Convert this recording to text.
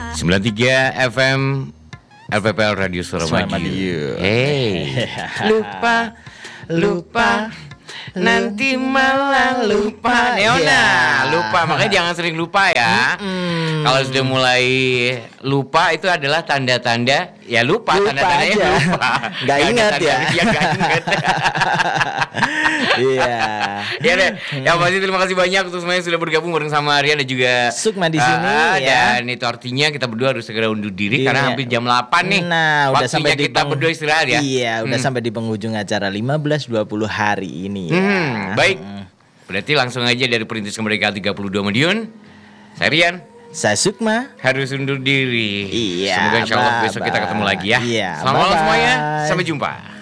93 FM LPPL Radio Suara Madiun. Hey, lupa nanti malah lupa. Neona, lupa. Makanya jangan sering lupa ya. Kalau sudah mulai lupa itu adalah tanda-tanda ya lupa tanda-tandanya aja. Lupa. Gak ingat ya. Iya, gak ingat. Iya. Ya deh. Yang pasti terima kasih banyak untuk semuanya yang sudah bergabung bareng sama Rian dan juga Sukma di sini ya. Dan itu artinya kita berdua harus segera undur diri karena hampir jam 8 nih. Nah, udah sampai di kita berdua istirahat ya. Iya, udah sampai di penghujung acara 15-20 hari ini ya. Baik. Berarti langsung aja dari Perintis Kemerdekaan 32 Madiun. Saya Rian. Saya Sukma. Harus undur diri. Iya. Semoga insya Allah besok kita ketemu lagi ya. Iya. Selamat malam semuanya. Sampai jumpa.